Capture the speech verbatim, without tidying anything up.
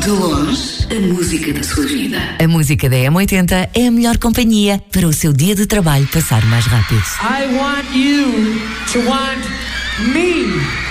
De longe, a música da sua vida. A música da M oitenta é a melhor companhia para o seu dia de trabalho passar mais rápido. I want you to want me.